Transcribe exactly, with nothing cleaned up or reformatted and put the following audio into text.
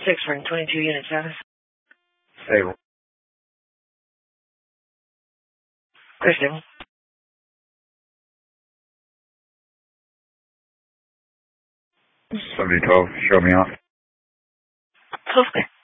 six, ring twenty-two, unit status. Stable. Clear stable. seventy twelve, show me off. twelve, clear.